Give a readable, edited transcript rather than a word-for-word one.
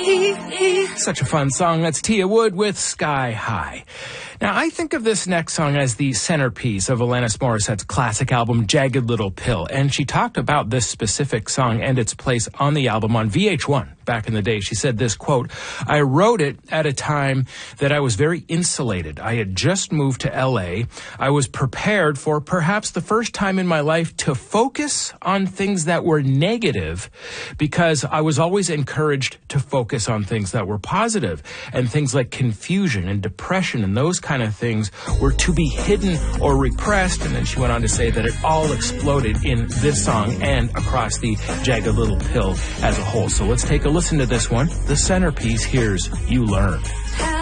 Such a fun song. That's Tia Wood with Sky High. Now, I think of this next song as the centerpiece of Alanis Morissette's classic album, Jagged Little Pill. And she talked about this specific song and its place on the album on VH1 back in the day. She said this, quote, "I wrote it at a time that I was very insulated. I had just moved to LA. I was prepared for perhaps the first time in my life to focus on things that were negative because I was always encouraged to focus on things that were positive, and things like confusion and depression and those kind of things were to be hidden or repressed." And then she went on to say that it all exploded in this song and across the Jagged Little Pill as a whole. So let's take a listen to this one. The centerpiece, here's You Learn.